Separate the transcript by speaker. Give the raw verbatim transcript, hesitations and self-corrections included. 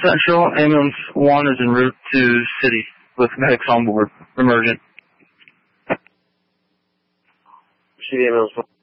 Speaker 1: Central, ambulance one is en route to city with medics on board. Emergent.
Speaker 2: City ambulance one.